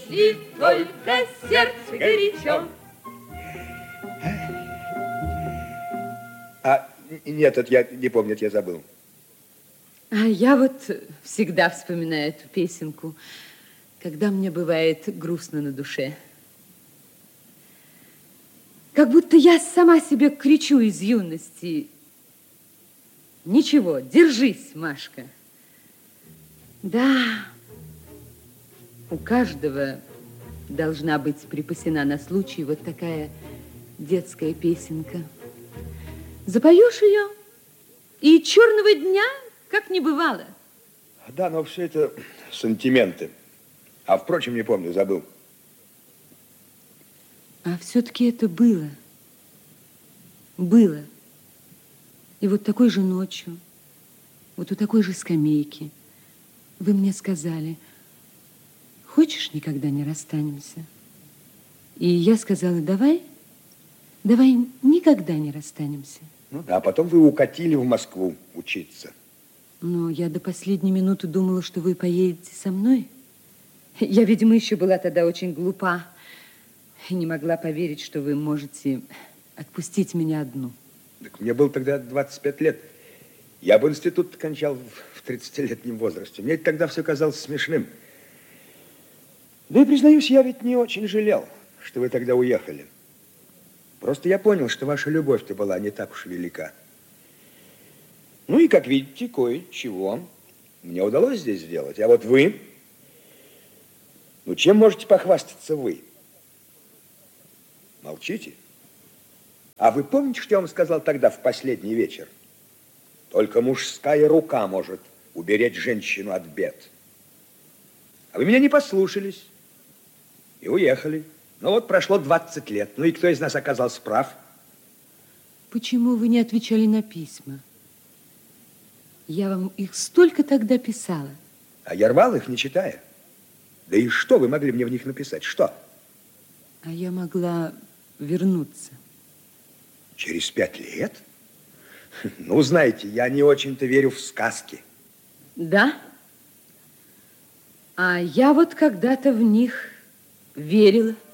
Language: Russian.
если только сердце горячо. Нет, это я не помню, это я забыл. А я вот всегда вспоминаю эту песенку, когда мне бывает грустно на душе. Как будто я сама себе кричу из юности: ничего, держись, Машка. Да, у каждого должна быть припасена на случай вот такая детская песенка. Запоешь ее, и черного дня как не бывало. Да, но все это сантименты. А, впрочем, не помню, забыл. А все-таки это было. Было. И вот такой же ночью, вот у такой же скамейки, вы мне сказали: хочешь, никогда не расстанемся? И я сказала: давай никогда не расстанемся. Ну да, а потом вы укатили в Москву учиться. Но я до последней минуты думала, что вы поедете со мной. Я, видимо, еще была тогда очень глупа и не могла поверить, что вы можете отпустить меня одну. Так мне было тогда 25 лет. Я бы институт кончал в 30-летнем возрасте. Мне тогда все казалось смешным. Да и, признаюсь, я ведь не очень жалел, что вы тогда уехали. Просто я понял, что ваша любовь-то была не так уж велика. Ну и, как видите, кое-чего мне удалось здесь сделать. А вот вы... Ну, чем можете похвастаться вы? Молчите. А вы помните, что я вам сказал тогда в последний вечер? Только мужская рука может уберечь женщину от бед. А вы меня не послушались и уехали. Ну вот прошло 20 лет. Ну и кто из нас оказался прав? Почему вы не отвечали на письма? Я вам их столько тогда писала. А я рвал их, не читая. Да и что вы могли мне в них написать? Что? А я могла вернуться. Через 5 лет? Ну, знаете, я не очень-то верю в сказки. Да? А я вот когда-то в них верила.